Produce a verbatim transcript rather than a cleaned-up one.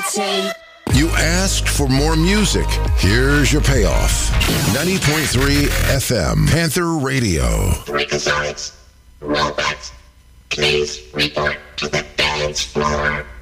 tape. You asked for more music. Here's your payoff. ninety point three F M, Panther Radio. Freakazoids, robots, please report to the dance floor.